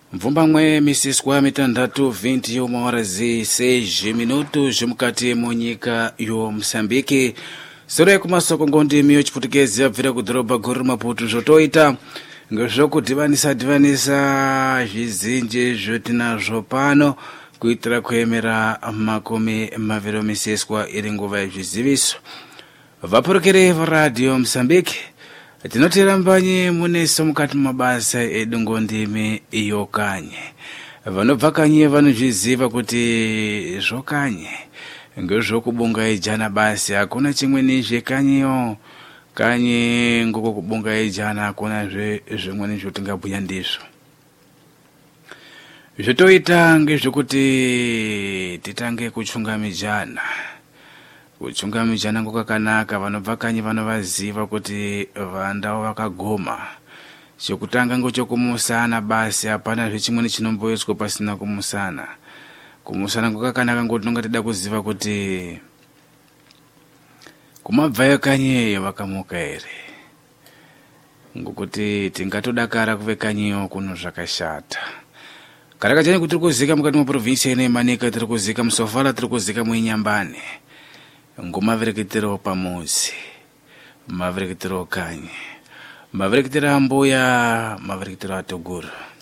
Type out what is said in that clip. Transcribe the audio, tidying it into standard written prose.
Mvumba mwe misiswa mitandatu 21 horas e 6 minutos mukati monyika yo Msambiki. Sore kumasoko ngondi miyo chiputikezi yabvira kudhorobha guru Maputo zvotoita ngezvokudhivanisa zvizinji zvotinazvo pano kuitira kuemera makumi maviri misiswa iri nguva yezviziviso. Vapurukire Radio Msambiki tinotera mbanye muneso mukati mabasa edungondimi iyo kanye. Vanobva kanye vanozviziva kuti zvokanye ngezvokubonga ijana basi hakuna chimweni zvekanyeyo. Kanye ngoko kubonga ijana hakuna zvimweni zvotingabhuya ndizvo. Zvotoita ngezvokuti titange kuchunga mijana. Kuchunga mijana ngokakanaka, vanobva kanyi vanovaziva kuti vandawo vakagoma. Chokutanga ngochokumusana basi, hapana zvechimweni chinomboiswa pasina kumusana. Kumusana ngokakanaka ngoti tinonga tida kuziva kuti kumabvayo kanyeyo vakamuka ere. Ngokuti tingatodakara kuve kanyeyo kuno zvakashata. Karakachani kuti tirikuzika mukati muprovinsi ine Manika, tirikuzika Musofala, tirikuzika muinyambane. Ngomavereketero pamuzi, mavereketero kanye, mavereketero ambuya, mavereketero atoguru.